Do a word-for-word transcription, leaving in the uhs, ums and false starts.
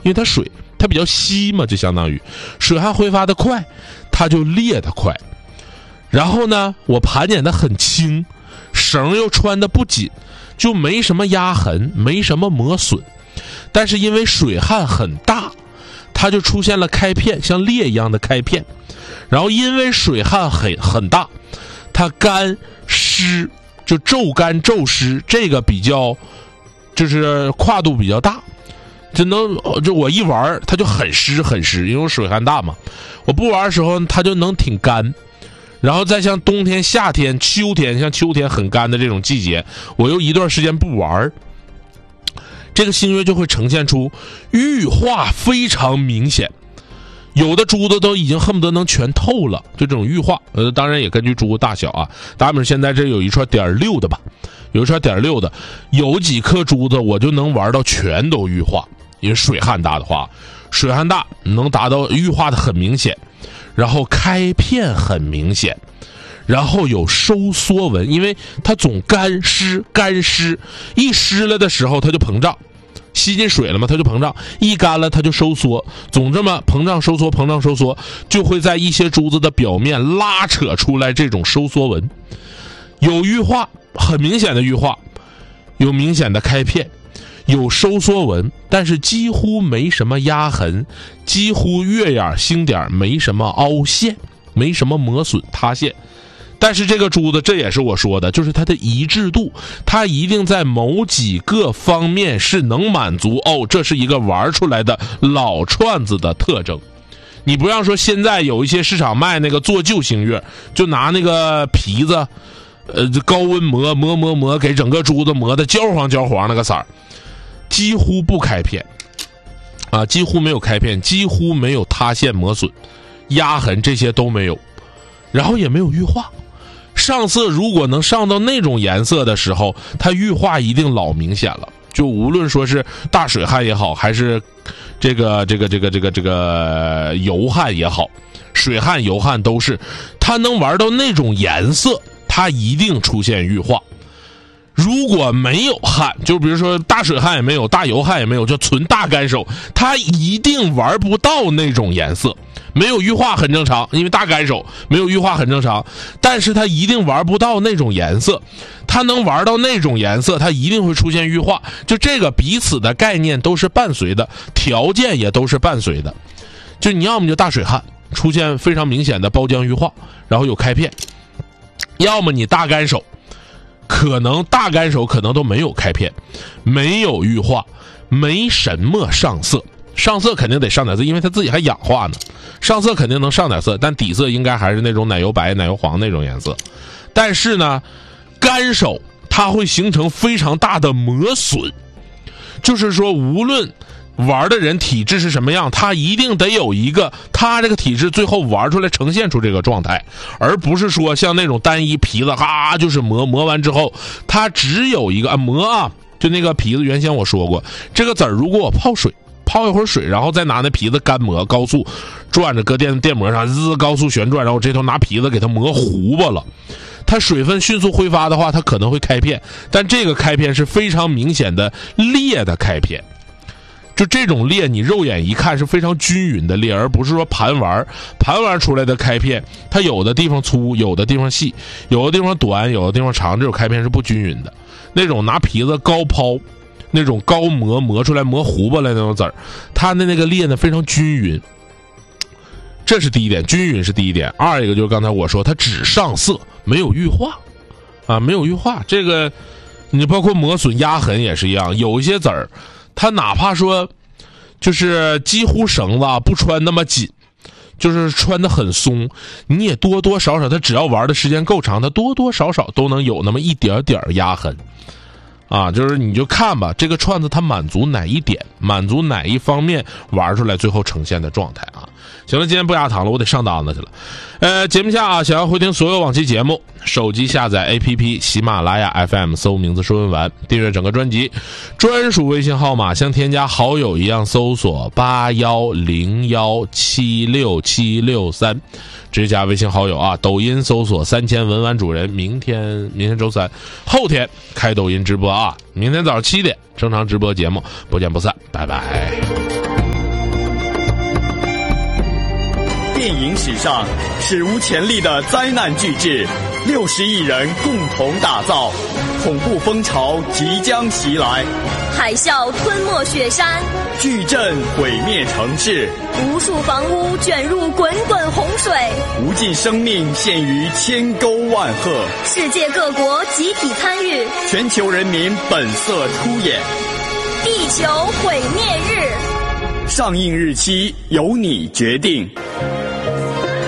因为它水它比较稀嘛，就相当于水汗挥发的快，它就裂得快。然后呢，我盘点的很轻，绳又穿的不紧，就没什么压痕，没什么磨损。但是因为水汗很大，它就出现了开片，像裂一样的开片。然后因为水汗很很大，它干湿，就皱干皱湿，这个比较就是跨度比较大，就能就我一玩它就很湿很湿，因为我水汗大嘛。我不玩的时候它就能挺干。然后再像冬天夏天秋天，像秋天很干的这种季节，我又一段时间不玩，这个星月就会呈现出玉化非常明显，有的珠子都已经恨不得能全透了，就这种玉化。呃，当然也根据珠子大小啊。咱们现在这有一串点六的吧，有一串点六的，有几颗珠子我就能玩到全都玉化，因为水汗大的话，水汗大能达到玉化的很明显。然后开片很明显，然后有收缩纹，因为它总干湿干湿，一湿了的时候它就膨胀，吸进水了嘛，它就膨胀，一干了它就收缩，总这么膨胀收缩膨胀收缩，就会在一些珠子的表面拉扯出来这种收缩纹。有玉化，很明显的玉化，有明显的开片，有收缩纹，但是几乎没什么压痕，几乎月眼星点没什么凹陷，没什么磨损塌陷。但是这个珠子，这也是我说的，就是它的一致度，它一定在某几个方面是能满足哦，这是一个玩出来的老串子的特征。你不让说现在有一些市场卖那个做旧星月，就拿那个皮子呃高温磨磨磨磨，给整个珠子磨的焦黄焦黄那个色儿，几乎不开片啊，几乎没有开片，几乎没有塌陷磨损压痕，这些都没有，然后也没有玉化。上色如果能上到那种颜色的时候，它玉化一定老明显了，就无论说是大水汗也好，还是这个这个这个这个这个油汗也好，水汗油汗都是，它能玩到那种颜色，它一定出现玉化。如果没有汗，就比如说大水汗也没有，大油汗也没有，就纯大干手，它一定玩不到那种颜色。没有玉化很正常，因为大干手没有玉化很正常，但是它一定玩不到那种颜色。它能玩到那种颜色，它一定会出现玉化。就这个彼此的概念都是伴随的，条件也都是伴随的。就你要么就大水汗出现非常明显的包浆玉化，然后有开片，要么你大干手，可能大干手可能都没有开片，没有玉化，没什么上色。上色肯定得上点色，因为它自己还氧化呢，上色肯定能上点色，但底色应该还是那种奶油白奶油黄那种颜色。但是呢干手它会形成非常大的磨损，就是说无论玩的人体质是什么样，他一定得有一个他这个体质最后玩出来呈现出这个状态，而不是说像那种单一皮子哈就是磨磨完之后它只有一个啊磨啊，就那个皮子原先我说过，这个籽儿如果我泡水泡一会儿水，然后再拿那皮子干磨，高速转着搁电电磨上滋高速旋转，然后这头拿皮子给它磨糊巴了，它水分迅速挥发的话，它可能会开片，但这个开片是非常明显的裂的开片。就这种裂你肉眼一看是非常均匀的裂，而不是说盘玩盘玩出来的开片，它有的地方粗，有的地方细，有的地方短，有的地方长，这种开片是不均匀的。那种拿皮子高抛，那种高磨磨出来磨糊巴来那种籽儿，它的那个裂呢非常均匀，这是第一点，均匀是第一点。二一个就是刚才我说它只上色没有玉化啊，没有玉化，这个你包括磨损压痕也是一样，有一些籽儿它哪怕说就是几乎绳子不穿那么紧，就是穿得很松，你也多多少少它只要玩的时间够长，它多多少少都能有那么一点点压痕啊，就是你就看吧，这个串子它满足哪一点，满足哪一方面玩出来最后呈现的状态啊。行了，今天不压糖了，我得上档子去了。呃，节目下啊，想要回听所有往期节目，手机下载 A P P 喜马拉雅 F M， 搜名字说文玩，订阅整个专辑，专属微信号码像添加好友一样搜索八一零一七六七六三，直接加微信好友啊。抖音搜索三千文玩主人，明天明天周三，后天开抖音直播啊，明天早上七点正常直播节目，不见不散，拜拜。 影史上史无前例的灾难巨制，六十亿人共同打造，恐怖风潮即将袭来， 海啸吞没雪山， 巨震毁灭城市， 无数房屋卷入滚滚洪水， 无尽生命陷于千沟万壑， 世界各国集体参与， 全球人民本色出演。 地球毁灭日， 上映日期由你决定。